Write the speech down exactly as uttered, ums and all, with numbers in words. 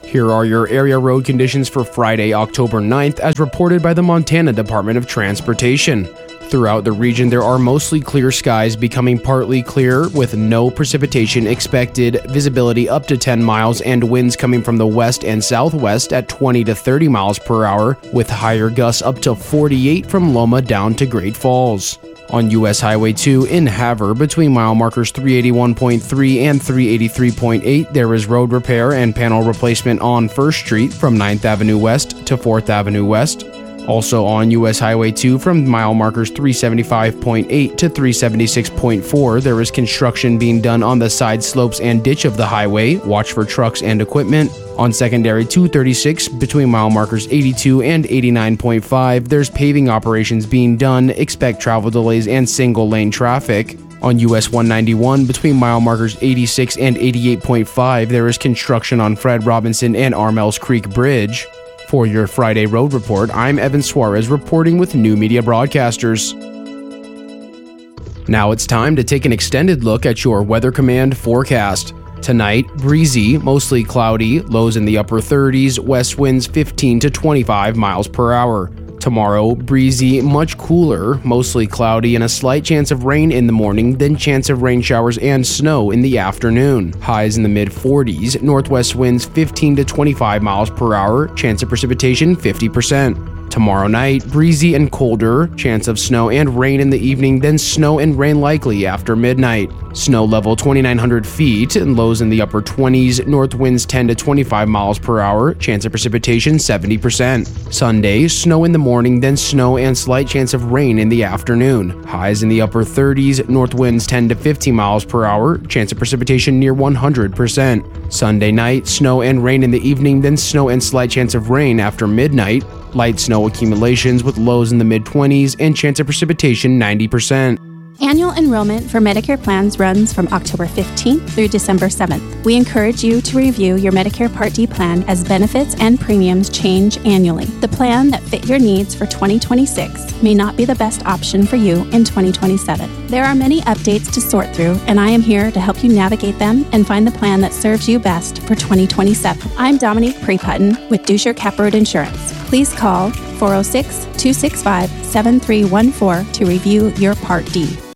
Here are your area road conditions for Friday, October ninth, as reported by the Montana Department of Transportation. Throughout the region, there are mostly clear skies becoming partly clear with no precipitation expected, visibility up to ten miles, and winds coming from the west and southwest at twenty to thirty miles per hour, with higher gusts up to forty-eight from Loma down to Great Falls. On U S Highway two in Havre, between mile markers three eighty-one point three and three eighty-three point eight, there is road repair and panel replacement on First Street from ninth Avenue West to fourth Avenue West. Also on U S Highway two from mile markers three seventy-five point eight to three seventy-six point four, there is construction being done on the side slopes and ditch of the highway. Watch for trucks and equipment. On secondary two thirty-six, between mile markers eighty-two and eighty-nine point five, there's paving operations being done. Expect travel delays and single-lane traffic. On U S one ninety-one, between mile markers eighty-six and eighty-eight point five, there is construction on Fred Robinson and Armells Creek Bridge. For your Friday Road Report, I'm Evan Suarez reporting with New Media Broadcasters. Now it's time to take an extended look at your Weather Command forecast. Tonight, breezy, mostly cloudy, lows in the upper thirties, west winds fifteen to twenty-five miles per hour. Tomorrow, breezy, much cooler, mostly cloudy, and a slight chance of rain in the morning, then chance of rain showers and snow in the afternoon. Highs in the mid forties, northwest winds fifteen to twenty-five miles per hour, chance of precipitation fifty percent. Tomorrow night, breezy and colder, chance of snow and rain in the evening, then snow and rain likely after midnight. Snow level twenty-nine hundred feet and lows in the upper twenties, north winds ten to twenty-five miles per hour, chance of precipitation seventy percent. Sunday, snow in the morning, then snow and slight chance of rain in the afternoon. Highs in the upper thirties, north winds ten to fifteen miles per hour, chance of precipitation near one hundred percent. Sunday night, snow and rain in the evening, then snow and slight chance of rain after midnight. Light snow accumulations with lows in the mid twenties and chance of precipitation ninety percent. Annual enrollment for Medicare plans runs from October fifteenth through December seventh. We encourage you to review your Medicare Part D plan as benefits and premiums change annually. The plan that fit your needs for twenty twenty-six may not be the best option for you in twenty twenty-seven. There are many updates to sort through, and I am here to help you navigate them and find the plan that serves you best for twenty twenty-seven. I'm Dominique Preputton with Dusher Caproad Insurance. Please call four oh six, two six five, seven three one four to review your Part D.